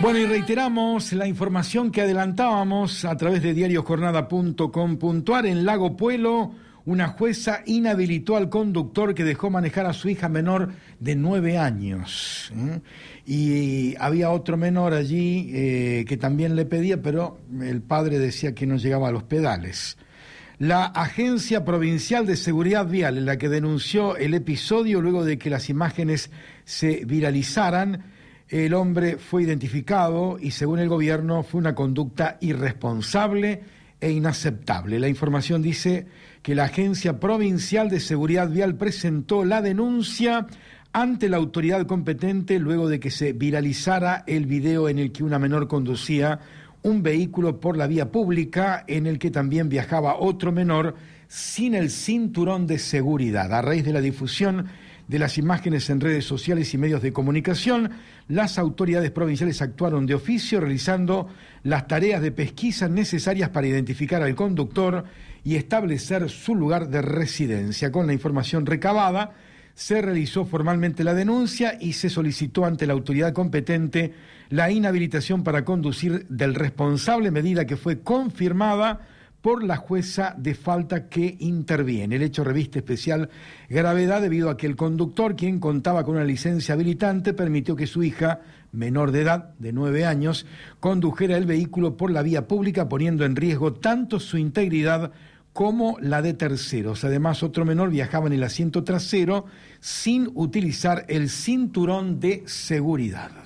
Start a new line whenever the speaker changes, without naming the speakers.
Bueno, y reiteramos la información que adelantábamos a través de diariojornada.com.ar. En Lago Puelo, una jueza inhabilitó al conductor que dejó manejar a su hija menor de 9 años. Y había otro menor allí que también le pedía, pero el padre decía que no llegaba a los pedales. La Agencia Provincial de Seguridad Vial, en la que denunció el episodio luego de que las imágenes se viralizaran, el hombre fue identificado y, según el gobierno, fue una conducta irresponsable e inaceptable. La información dice que la Agencia Provincial de Seguridad Vial presentó la denuncia ante la autoridad competente luego de que se viralizara el video en el que una menor conducía un vehículo por la vía pública en el que también viajaba otro menor sin el cinturón de seguridad. A raíz de la difusión de las imágenes en redes sociales y medios de comunicación, las autoridades provinciales actuaron de oficio realizando las tareas de pesquisa necesarias para identificar al conductor y establecer su lugar de residencia. Con la información recabada, se realizó formalmente la denuncia y se solicitó ante la autoridad competente la inhabilitación para conducir del responsable, medida que fue confirmada por la jueza de falta que interviene. El hecho reviste especial gravedad debido a que el conductor, quien contaba con una licencia habilitante, permitió que su hija, menor de edad, de 9 años, condujera el vehículo por la vía pública, poniendo en riesgo tanto su integridad como la de terceros. Además, otro menor viajaba en el asiento trasero sin utilizar el cinturón de seguridad.